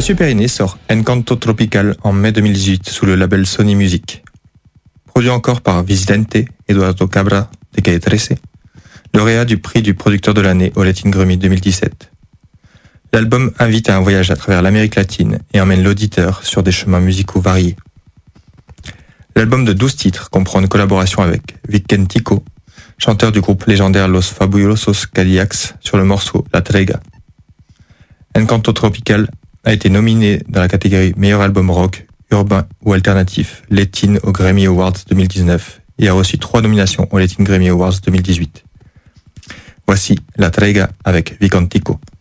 Monsieur Periné sort Encanto Tropical en mai 2018 sous le label Sony Music. Produit encore par Visidente, Eduardo Cabra de Calle 13, lauréat du prix du producteur de l'année au Latin Grammy 2017. L'album invite à un voyage à travers l'Amérique latine et emmène l'auditeur sur des chemins musicaux variés. L'album de 12 titres comprend une collaboration avec Vicentico, chanteur du groupe légendaire Los Fabulosos Cadillacs, sur le morceau La Trega. Encanto Tropical a été nominé dans la catégorie meilleur album rock, urbain ou alternatif, Latin aux Grammy Awards 2019 et a reçu 3 nominations aux Latin Grammy Awards 2018. Voici La Trega avec Vicentico.